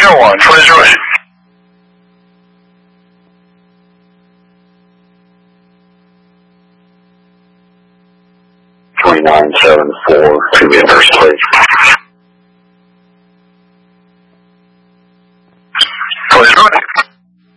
2901, 2008. 2974 to be in first place.